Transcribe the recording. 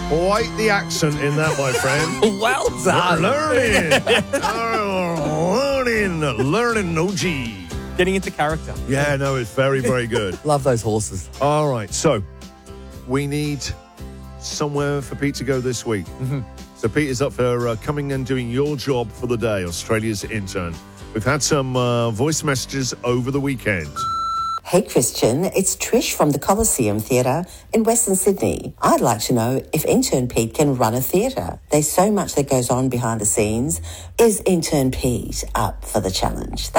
Quite the accent in that, my friend. Well done. Learning, OG. Getting into character. Yeah, no, it's very, very good. Love those horses. All right, so we need somewhere for Pete to go this week. Mm-hmm. So Pete is up for coming and doing your job for the day, Australia's intern. We've had some voice messages over the weekend. Hey Christian, it's Trish from the Coliseum Theatre in Western Sydney. I'd like to know if Intern Pete can run a theatre. There's so much that goes on behind the scenes. Is Intern Pete up for the challenge?